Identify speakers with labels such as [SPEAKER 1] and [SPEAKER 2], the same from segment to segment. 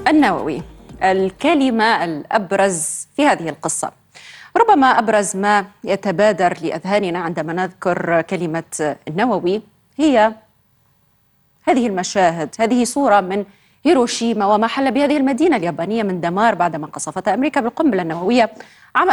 [SPEAKER 1] النووي، الكلمة الأبرز في هذه القصة. ربما أبرز ما يتبادر لأذهاننا عندما نذكر كلمة النووي هي هذه المشاهد، هذه صورة من هيروشيما وما حل بهذه المدينة اليابانية من دمار بعدما قصفتها أمريكا بالقنبلة النووية عام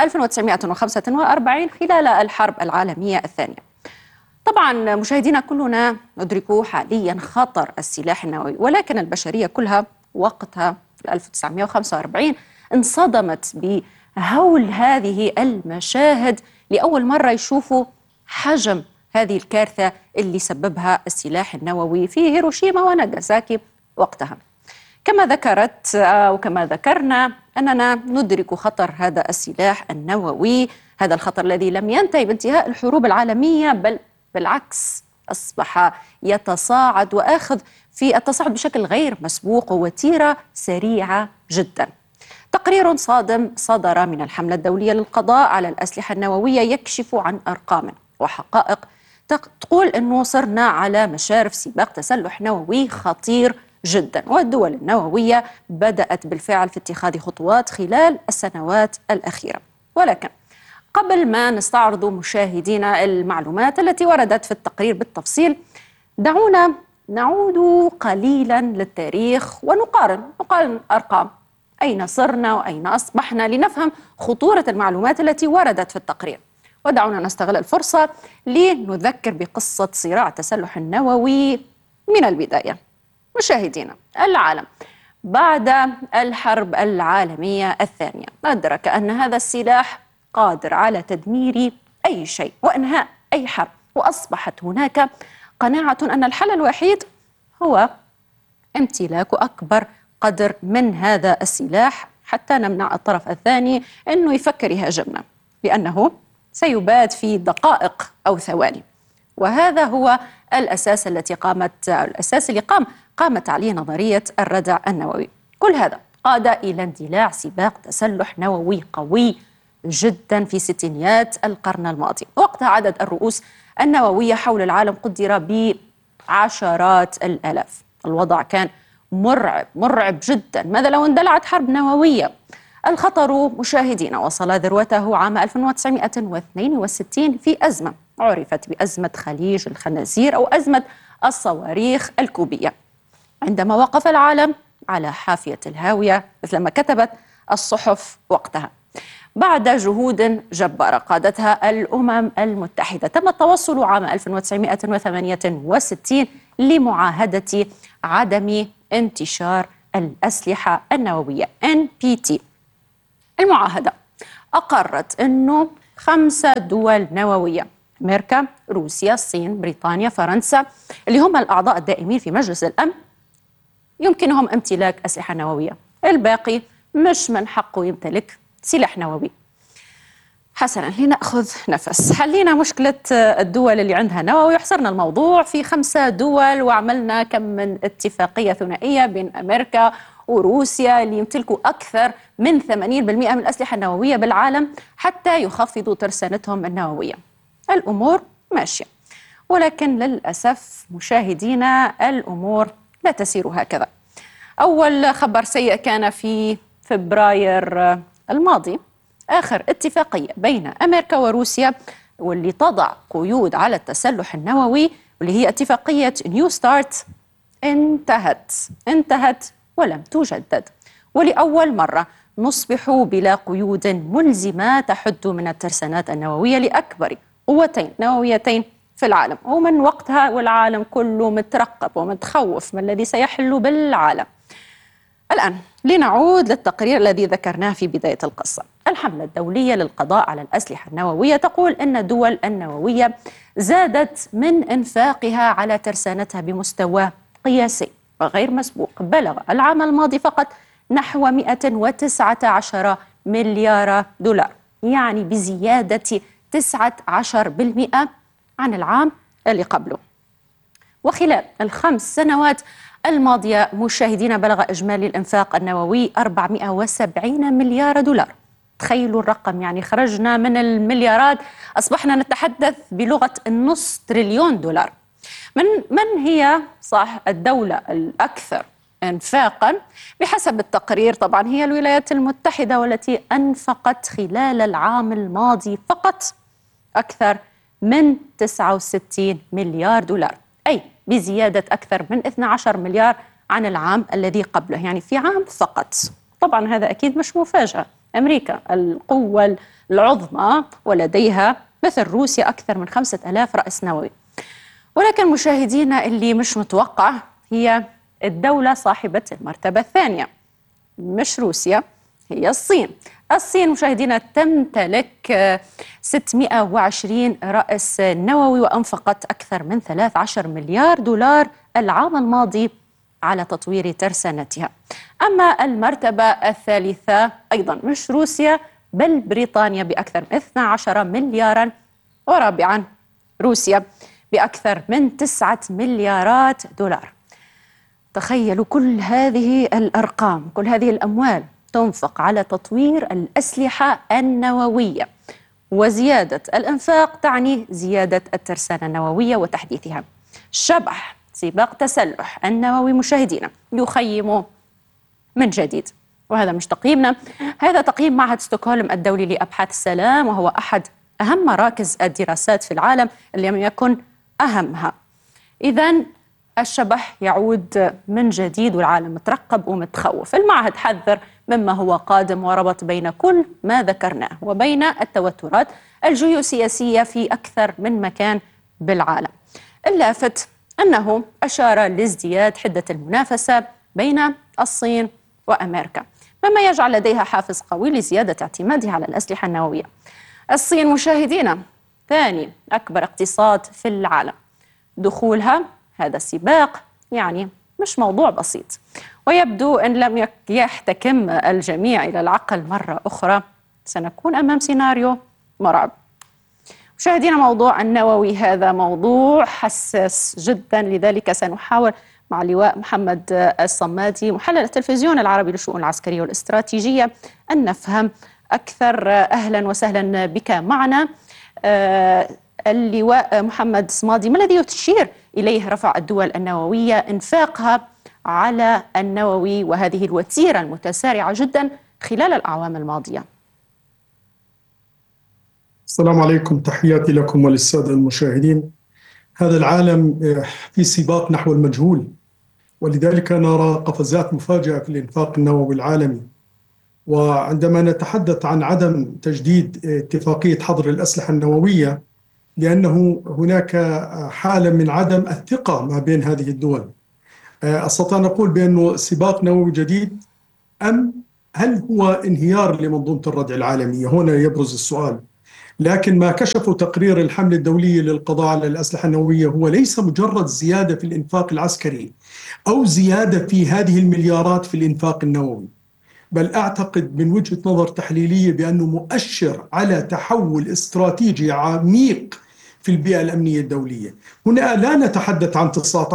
[SPEAKER 1] 1945 خلال الحرب العالمية الثانية. طبعا مشاهدينا كلنا ندرك حاليا خطر السلاح النووي، ولكن البشرية كلها وقتها في 1945 انصدمت بهول هذه المشاهد. لأول مرة يشوفوا حجم هذه الكارثة اللي سببها السلاح النووي في هيروشيما وناغاساكي وقتها. كما ذكرت وكما ذكرنا أننا ندرك خطر هذا السلاح النووي، هذا الخطر الذي لم ينتهي بانتهاء الحروب العالمية، بل بالعكس أصبح يتصاعد وآخذ في التصاعد بشكل غير مسبوق ووتيرة سريعة جدا. تقرير صادم صدر من الحملة الدولية للقضاء على الأسلحة النووية يكشف عن أرقام وحقائق تقول أنه صرنا على مشارف سباق تسلح نووي خطير جدا، والدول النووية بدأت بالفعل في اتخاذ خطوات خلال السنوات الأخيرة. ولكن قبل ما نستعرض مشاهدينا المعلومات التي وردت في التقرير بالتفصيل، دعونا نعود قليلا للتاريخ ونقارن أرقام، أين صرنا وأين أصبحنا، لنفهم خطورة المعلومات التي وردت في التقرير. ودعونا نستغل الفرصة لنذكر بقصة صراع التسلح النووي من البداية. مشاهدينا، العالم بعد الحرب العالمية الثانية أدرك أن هذا السلاح قادر على تدمير أي شيء وإنهاء أي حرب، وأصبحت هناك قناعة أن الحل الوحيد هو امتلاك أكبر قدر من هذا السلاح حتى نمنع الطرف الثاني أنه يفكر يهاجمنا، لأنه سيباد في دقائق أو ثواني. وهذا هو الأساس اللي قامت عليه نظرية الردع النووي. كل هذا قاد إلى اندلاع سباق تسلح نووي قوي جدا في ستينيات القرن الماضي. وقتها عدد الرؤوس النووية حول العالم قدر بعشرات الآلاف. الوضع كان مرعب جدا. ماذا لو اندلعت حرب نووية؟ الخطر مشاهدينا وصل ذروته عام 1962 في أزمة عرفت بأزمة خليج الخنازير أو أزمة الصواريخ الكوبية، عندما وقف العالم على حافية الهاوية مثلما كتبت الصحف وقتها. بعد جهود جبارة قادتها الأمم المتحدة تم التوصل عام 1968 لمعاهدة عدم انتشار الأسلحة النووية NPT. المعاهدة أقرت أنه 5 دول نووية، أمريكا، روسيا، الصين، بريطانيا، فرنسا، اللي هم الأعضاء الدائمين في مجلس الأمن، يمكنهم امتلاك أسلحة نووية. الباقي مش من حقه يمتلك سلاح نووي. حسنا، لنأخذ نفس. حلينا مشكلة الدول اللي عندها نووي وحصرنا الموضوع في 5 دول، وعملنا كم من اتفاقية ثنائية بين أمريكا وروسيا اللي يمتلكوا أكثر من 80% من الأسلحة النووية بالعالم حتى يخفضوا ترسانتهم النووية. الأمور ماشية، ولكن للأسف مشاهدينا الأمور لا تسير هكذا. أول خبر سيء كان في فبراير الماضي، آخر اتفاقية بين أمريكا وروسيا واللي تضع قيود على التسلح النووي، واللي هي اتفاقية نيو ستارت، انتهت ولم تجدد. ولأول مرة نصبح بلا قيود ملزمة تحد من الترسانات النووية لأكبر قوتين نوويتين في العالم. ومن وقتها والعالم كله مترقب ومتخوف ما الذي سيحل بالعالم. الآن لنعود للتقرير الذي ذكرناه في بداية القصة. الحملة الدولية للقضاء على الأسلحة النووية تقول أن الدول النووية زادت من إنفاقها على ترسانتها بمستوى قياسي وغير مسبوق. بلغ العام الماضي فقط نحو 119 مليار دولار، يعني بزيادة 19% عن العام اللي قبله. وخلال ال5 سنوات الماضية مشاهدينا بلغ إجمالي الإنفاق النووي 470 مليار دولار. تخيلوا الرقم، يعني خرجنا من المليارات أصبحنا نتحدث بلغة النص تريليون دولار. من هي الدولة الأكثر إنفاقا. بحسب التقرير طبعا هي الولايات المتحدة والتي أنفقت خلال العام الماضي فقط أكثر من 69 مليار دولار، أي بزيادة أكثر من 12 مليار عن العام الذي قبله، يعني في عام فقط. طبعا هذا أكيد مش مفاجأة، أمريكا القوة العظمى ولديها مثل روسيا أكثر من 5000 رأس نووي. ولكن مشاهدينا اللي مش متوقع هي الدولة صاحبة المرتبة الثانية، مش روسيا، هي الصين. الصين مشاهدينا تمتلك 620 رأس نووي وأنفقت أكثر من 13 مليار دولار العام الماضي على تطوير ترسانتها. أما المرتبة الثالثة أيضا مش روسيا بل بريطانيا بأكثر من 12 مليارا، ورابعا روسيا بأكثر من 9 مليارات دولار. تخيلوا كل هذه الأرقام، كل هذه الأموال تنفق على تطوير الأسلحة النووية، وزيادة الإنفاق تعني زيادة الترسانة النووية وتحديثها. شبح سباق تسلح النووي مشاهدينا يخيم من جديد، وهذا مش تقييمنا، هذا تقييم معهد ستوكهولم الدولي لأبحاث السلام، وهو أحد أهم مراكز الدراسات في العالم اللي لم يكن أهمها. إذن الشبح يعود من جديد والعالم مترقب ومتخوف. المعهد حذر مما هو قادم وربط بين كل ما ذكرناه وبين التوترات الجيوسياسية في أكثر من مكان بالعالم. اللافت أنه أشار لازدياد حدة المنافسة بين الصين وأمريكا، مما يجعل لديها حافز قوي لزيادة اعتمادها على الأسلحة النووية. الصين مشاهدينا ثاني أكبر اقتصاد في العالم، دخولها هذا السباق يعني مش موضوع بسيط، ويبدو أن لم يحتكم الجميع إلى العقل مرة أخرى سنكون أمام سيناريو مرعب. مشاهدينا موضوع النووي هذا موضوع حساس جدا، لذلك سنحاول مع اللواء محمد الصمادي محلل التلفزيون العربي للشؤون العسكرية والاستراتيجية أن نفهم أكثر. أهلا وسهلا بك معنا اللواء محمد الصمادي. ما الذي تشير إليه رفع الدول النووية إنفاقها على النووي وهذه الوتيرة المتسارعة جدا خلال الأعوام الماضية؟
[SPEAKER 2] السلام عليكم، تحياتي لكم وللسادة المشاهدين. هذا العالم في سباق نحو المجهول، ولذلك نرى قفزات مفاجئة في الإنفاق النووي العالمي. وعندما نتحدث عن عدم تجديد اتفاقية حظر الأسلحة النووية، لأنه هناك حالة من عدم الثقة ما بين هذه الدول. أستطيع أن أقول بأنه سباق نووي جديد أم هل هو انهيار لمنظومة الردع العالمية؟ هنا يبرز السؤال. لكن ما كشفه تقرير الحملة الدولية للقضاء على الأسلحة النووية هو ليس مجرد زيادة في الإنفاق العسكري أو زيادة في هذه المليارات في الإنفاق النووي، بل أعتقد من وجهة نظر تحليلية بأنه مؤشر على تحول استراتيجي عميق في البيئة الأمنية الدولية. هنا لا نتحدث عن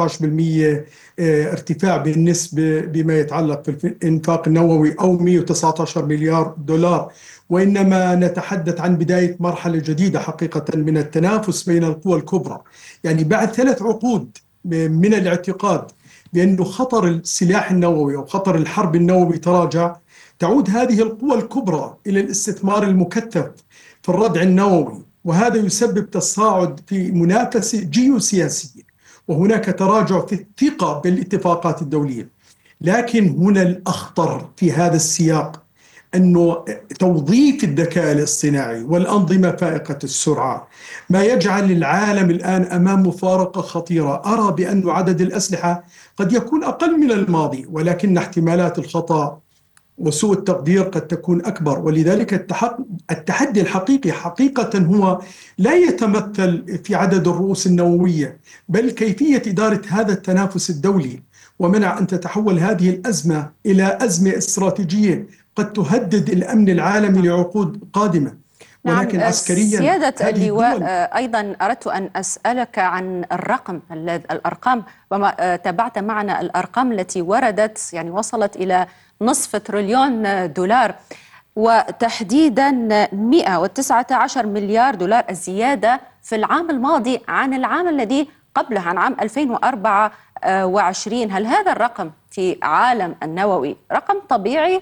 [SPEAKER 2] 19% ارتفاع بالنسبة بما يتعلق في الإنفاق النووي أو 119 مليار دولار، وإنما نتحدث عن بداية مرحلة جديدة حقيقة من التنافس بين القوى الكبرى. يعني بعد 3 عقود من الاعتقاد بأن خطر السلاح النووي أو خطر الحرب النووي تراجع، تعود هذه القوى الكبرى إلى الاستثمار المكثف في الردع النووي، وهذا يسبب تصاعد في منافسة جيوسياسية، وهناك تراجع في الثقة بالاتفاقات الدولية. لكن هنا الأخطر في هذا السياق أنه توظيف الذكاء الاصطناعي والأنظمة فائقة السرعة ما يجعل العالم الآن أمام مفارقة خطيرة. أرى بأن عدد الأسلحة قد يكون أقل من الماضي، ولكن احتمالات الخطأ وسوء التقدير قد تكون أكبر. ولذلك التحدي الحقيقي حقيقة هو لا يتمثل في عدد الرؤوس النووية، بل كيفية إدارة هذا التنافس الدولي ومنع أن تتحول هذه الأزمة إلى أزمة استراتيجية قد تهدد الأمن العالمي لعقود قادمة. ولكن
[SPEAKER 1] نعم،
[SPEAKER 2] عسكريا
[SPEAKER 1] سيادة اللواء أيضا أردت أن أسألك عن الأرقام، وما تابعت معنا الأرقام التي وردت، يعني وصلت إلى نصف تريليون دولار، وتحديدا 119 مليار دولار الزيادة في العام الماضي عن العام الذي قبله، عن عام 2024. هل هذا الرقم في عالم النووي رقم طبيعي؟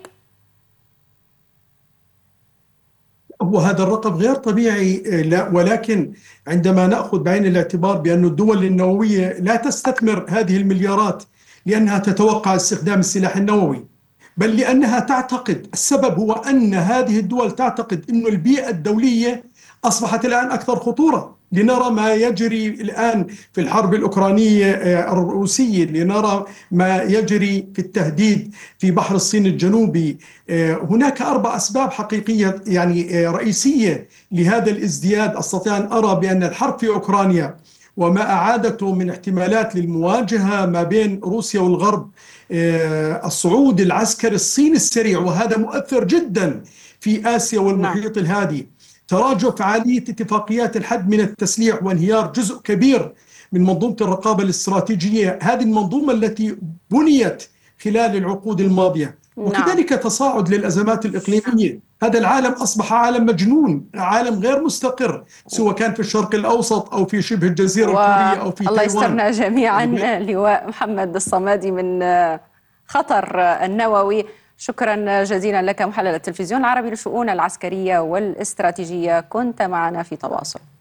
[SPEAKER 2] وهذا الرقم غير طبيعي، لا، ولكن عندما نأخذ بعين الاعتبار بأن الدول النووية لا تستثمر هذه المليارات لأنها تتوقع استخدام السلاح النووي، بل لأنها تعتقد، السبب هو أن هذه الدول تعتقد أن البيئة الدولية أصبحت الآن أكثر خطورة. لنرى ما يجري الآن في الحرب الأوكرانية الروسية، لنرى ما يجري في التهديد في بحر الصين الجنوبي. هناك 4 أسباب حقيقية يعني رئيسية لهذا الازدياد. أستطيع أن أرى بأن الحرب في أوكرانيا وما أعادته من احتمالات للمواجهة ما بين روسيا والغرب، الصعود العسكري الصيني السريع، وهذا مؤثر جدا في آسيا والمحيط الهادي، تراجع فعالية اتفاقيات الحد من التسليح وانهيار جزء كبير من منظومة الرقابة الاستراتيجية، هذه المنظومة التي بنيت خلال العقود الماضية، وكذلك تصاعد للأزمات الإقليمية. هذا العالم أصبح عالم مجنون، عالم غير مستقر، سواء كان في الشرق الأوسط أو في شبه الجزيرة الكورية أو في
[SPEAKER 1] الله
[SPEAKER 2] تايوان.
[SPEAKER 1] يسترنا جميعا لواء محمد الصمادي من خطر النووي. شكرا جزيلا لك، محلل التلفزيون العربي للشؤون العسكرية والاستراتيجية، كنت معنا في تواصل.